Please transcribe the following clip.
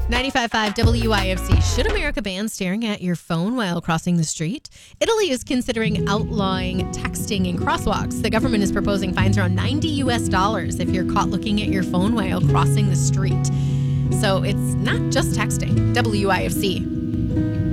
95.5 WIFC. Should America ban staring at your phone while crossing the street? Italy is considering outlawing texting in crosswalks. The government is proposing fines around $90 if you're caught looking at your phone while crossing the street. So it's not just texting. WIFC.